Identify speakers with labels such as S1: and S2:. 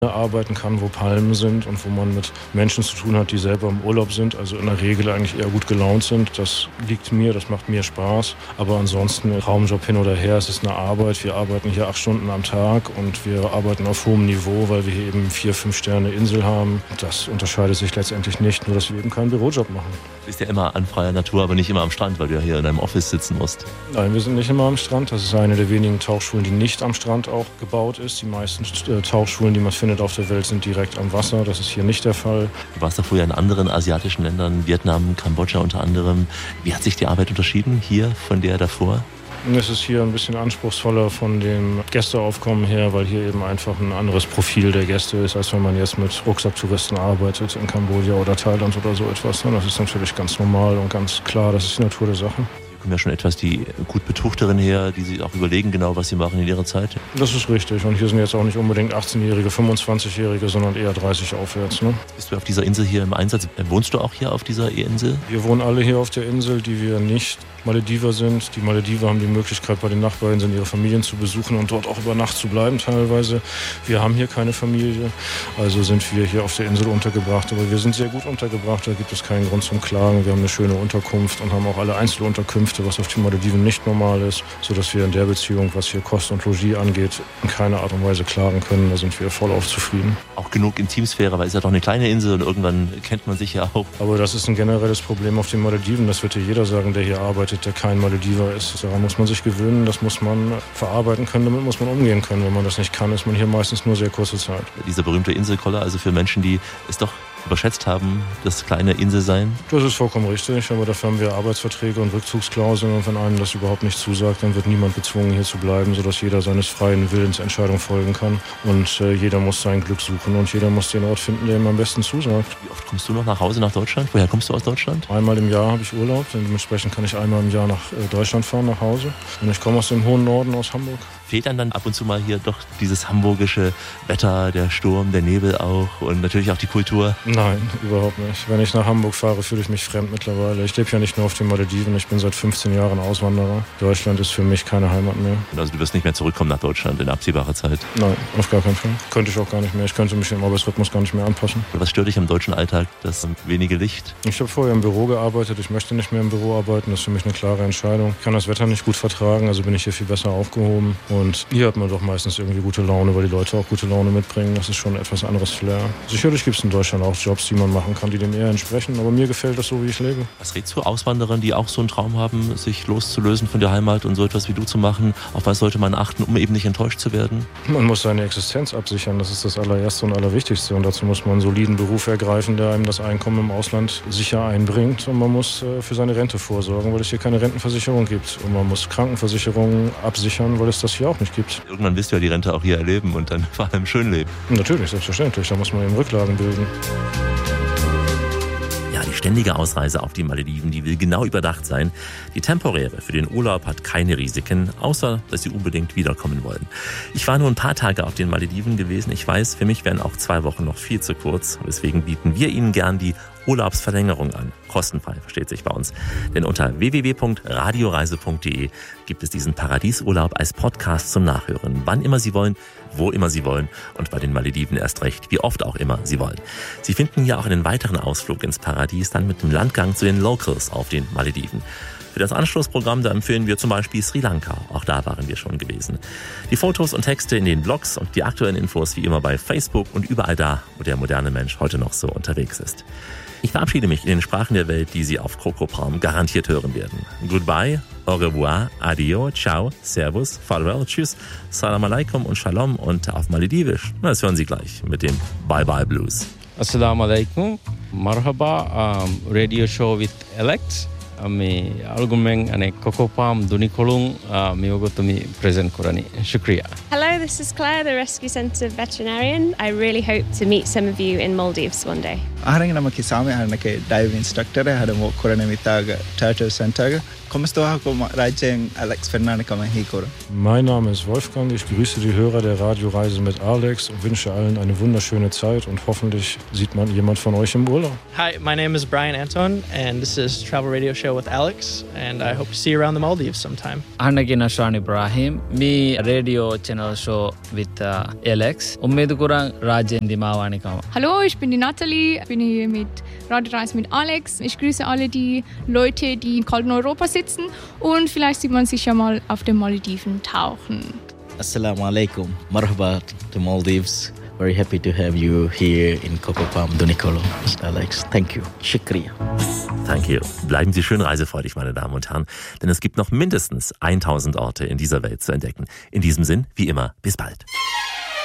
S1: arbeiten kann, wo Palmen sind und wo man mit Menschen zu tun hat, die selber im Urlaub sind, also in der Regel eigentlich eher gut gelaunt sind. Das liegt mir, das macht mir Spaß. Aber ansonsten, Traumjob hin oder her, es ist eine Arbeit. Wir arbeiten hier 8 Stunden am Tag und wir arbeiten auf hohem Niveau, weil wir hier eben 4-5 Sterne Insel haben. Das unterscheidet sich letztendlich nicht, nur dass wir eben keinen Bürojob machen.
S2: Du bist ja immer an freier Natur, aber nicht immer am Strand, weil du ja hier in einem Office sitzen musst.
S1: Nein, wir sind nicht immer am Strand. Das ist eine der wenigen Tauchschulen, die nicht am Strand auch gebaut ist. Die meisten Tauchschulen, die man findet auf der Welt, sind direkt am Wasser. Das ist hier nicht der Fall.
S2: Du warst davor ja in anderen asiatischen Ländern, Vietnam, Kambodscha unter anderem. Wie hat sich die Arbeit unterschieden hier von der davor?
S1: Es ist hier ein bisschen anspruchsvoller von dem Gästeaufkommen her, weil hier eben einfach ein anderes Profil der Gäste ist, als wenn man jetzt mit Rucksacktouristen arbeitet in Kambodscha oder Thailand oder so etwas. Das ist natürlich ganz normal und ganz klar, das ist die Natur der Sache.
S2: Kommen ja schon etwas die gut Betuchteren her, die sich auch überlegen genau, was sie machen in ihrer Zeit.
S1: Das ist richtig. Und hier sind jetzt auch nicht unbedingt 18-Jährige, 25-Jährige, sondern eher 30 aufwärts. Ne?
S2: Bist du auf dieser Insel hier im Einsatz? Wohnst du auch hier auf dieser Insel?
S1: Wir wohnen alle hier auf der Insel, die wir nicht Malediver sind. Die Malediver haben die Möglichkeit, bei den Nachbarinseln ihre Familien zu besuchen und dort auch über Nacht zu bleiben teilweise. Wir haben hier keine Familie, also sind wir hier auf der Insel untergebracht. Aber wir sind sehr gut untergebracht, da gibt es keinen Grund zum Klagen. Wir haben eine schöne Unterkunft und haben auch alle Einzelunterkünfte, was auf den Malediven nicht normal ist, sodass wir in der Beziehung, was hier Kost und Logis angeht, in keiner Art und Weise klagen können. Da sind wir vollauf zufrieden.
S2: Auch genug Intimsphäre, weil es ist ja doch eine kleine Insel und irgendwann kennt man sich ja auch.
S1: Aber das ist ein generelles Problem auf den Malediven. Das wird dir jeder sagen, der hier arbeitet, der kein Malediver ist. Daran muss man sich gewöhnen, das muss man verarbeiten können, damit muss man umgehen können. Wenn man das nicht kann, ist man hier meistens nur sehr kurze Zeit.
S2: Dieser berühmte Inselkoller, also für Menschen, die es doch überschätzt haben, das kleine Inselsein?
S1: Das ist vollkommen richtig, aber dafür haben wir Arbeitsverträge und Rückzugsklauseln und wenn einem das überhaupt nicht zusagt, dann wird niemand gezwungen, hier zu bleiben, sodass jeder seines freien Willens Entscheidung folgen kann und jeder muss sein Glück suchen und jeder muss den Ort finden, der ihm am besten zusagt.
S2: Wie oft kommst du noch nach Hause, nach Deutschland? Woher kommst du aus Deutschland?
S1: Einmal im Jahr habe ich Urlaub, dementsprechend kann ich einmal im Jahr nach Deutschland fahren, nach Hause und ich komme aus dem hohen Norden, aus Hamburg.
S2: Fehlt dann ab und zu mal hier doch dieses hamburgische Wetter, der Sturm, der Nebel auch und natürlich auch die Kultur?
S1: Nein, überhaupt nicht. Wenn ich nach Hamburg fahre, fühle ich mich fremd mittlerweile. Ich lebe ja nicht nur auf den Malediven, ich bin seit 15 Jahren Auswanderer. Deutschland ist für mich keine Heimat mehr.
S2: Also du wirst nicht mehr zurückkommen nach Deutschland in absehbarer Zeit?
S1: Nein, auf gar keinen Fall. Könnte ich auch gar nicht mehr. Ich könnte mich im Arbeitsrhythmus gar nicht mehr anpassen.
S2: Was stört dich am deutschen Alltag? Das wenige Licht?
S1: Ich habe vorher im Büro gearbeitet. Ich möchte nicht mehr im Büro arbeiten. Das ist für mich eine klare Entscheidung. Ich kann das Wetter nicht gut vertragen, also bin ich hier viel besser aufgehoben. Und hier hat man doch meistens irgendwie gute Laune, weil die Leute auch gute Laune mitbringen. Das ist schon ein etwas anderes Flair. Sicherlich gibt es in Deutschland auch Jobs, die man machen kann, die dem eher entsprechen. Aber mir gefällt das so, wie ich lebe.
S2: Was rätst du Auswanderern, die auch so einen Traum haben, sich loszulösen von der Heimat und so etwas wie du zu machen? Auf was sollte man achten, um eben nicht enttäuscht zu werden?
S1: Man muss seine Existenz absichern. Das ist das allererste und allerwichtigste. Und dazu muss man einen soliden Beruf ergreifen, der einem das Einkommen im Ausland sicher einbringt. Und man muss für seine Rente vorsorgen, weil es hier keine Rentenversicherung gibt. Und man muss Krankenversicherungen absichern, weil es das hier auch nicht gibt.
S2: Irgendwann wirst du ja die Rente auch hier erleben und dann vor allem schön leben.
S1: Natürlich, selbstverständlich. Da muss man eben Rücklagen bilden.
S2: Ja, die ständige Ausreise auf die Malediven, die will genau überdacht sein. Die temporäre für den Urlaub hat keine Risiken, außer dass Sie unbedingt wiederkommen wollen. Ich war nur ein paar Tage auf den Malediven gewesen. Ich weiß, für mich wären auch 2 Wochen noch viel zu kurz. Deswegen bieten wir Ihnen gern die Urlaubsverlängerung an. Kostenfrei, versteht sich bei uns. Denn unter www.radioreise.de gibt es diesen Paradiesurlaub als Podcast zum Nachhören. Wann immer Sie wollen, wo immer Sie wollen und bei den Malediven erst recht, wie oft auch immer Sie wollen. Sie finden ja auch einen weiteren Ausflug ins Paradies dann mit dem Landgang zu den Locals auf den Malediven. Für das Anschlussprogramm, da empfehlen wir zum Beispiel Sri Lanka. Auch da waren wir schon gewesen. Die Fotos und Texte in den Blogs und die aktuellen Infos wie immer bei Facebook und überall da, wo der moderne Mensch heute noch so unterwegs ist. Ich verabschiede mich in den Sprachen der Welt, die Sie auf Coco Palm garantiert hören werden. Goodbye, au revoir, adio, ciao, servus, farewell, tschüss, salam alaikum und shalom und auf Maledivisch. Das hören Sie gleich mit dem Bye Bye Blues.
S3: Assalamu alaikum, marhaba, radio show with Alex. Ami algumen ane Coco Palm Dunikolung miogotumi present korani. Shukriya.
S4: Hello, this is Claire, the Rescue Centre veterinarian. I really hope to meet some of you in Maldives one day.
S5: Aharenga namaki same aharenake dive instructor hadamo korane mitaga turtle center. Kommst du auch Rajeng Alex Fernandes Hikora?
S1: Mein Name ist Wolfgang. Ich grüße die Hörer der Radioreise mit Alex und wünsche allen eine wunderschöne Zeit und hoffentlich sieht man jemand von euch im Urlaub.
S6: Hi, my name is Brian Anton and this is Travel Radio Show show with Alex, and I hope to see you around the Maldives sometime.
S7: Anagina Shan Ibrahim, me radio channel show with Alex. Ummeed kurang Rajen Dimawani kama.
S8: Hallo, ich bin die Nathalie, ich bin hier mit Radioreise mit Alex. Ich grüße alle die Leute, die in kalten Europa sitzen und vielleicht sieht man sich ja mal auf den Malediven tauchen.
S9: Assalamu alaikum, marhaba to Maldives. Very happy to have you here in Coco Palm, Dunicolo. Mr. Alex, thank you. Shukriya.
S2: Thank you. Bleiben Sie schön reisefreudig, meine Damen und Herren, denn es gibt noch mindestens 1000 Orte in dieser Welt zu entdecken. In diesem Sinn, wie immer, bis bald.